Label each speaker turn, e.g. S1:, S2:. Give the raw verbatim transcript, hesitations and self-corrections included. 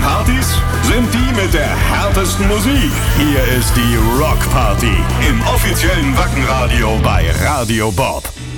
S1: Partys sind die mit der härtesten Musik. Hier ist die Rock Party im offiziellen Wacken Radio bei Radio Bob.